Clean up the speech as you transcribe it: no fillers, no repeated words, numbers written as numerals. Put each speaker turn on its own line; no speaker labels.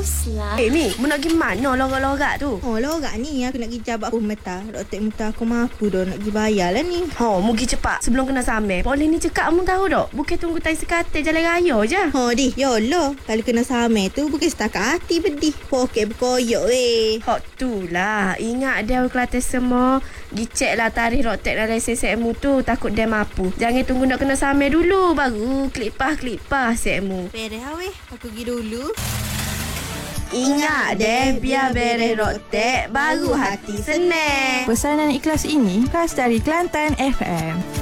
Husna.
Ni, mu nak pergi mana lorak-lorak tu?
Oh, lorak ni aku nak pergi jabak aku Meta. Doktor Meta aku mampu dah nak pergi bayar lah ni.
Mu pergi cepat sebelum kena samai. Boleh ni cekak mu tahu tak? Bukan tunggu tai sekate jalan raya je.
Di, yolo. Kalau kena samai tu bukan setakat hati pedih. Poket berkoyok weh.
Hak tu lah. Ingat dia Kelantan semua. Gicek lah tarikh rotek dan lesen sekmu tu. Takut dia mampu. Jangan tunggu nak kena samai dulu. Baru klipah sekmu.
Beres lah weh. Aku pergi dulu.
Ingat deh, biar beres rotek, baru hati senang.
Pesanan ikhlas ini khas dari Kelantan FM.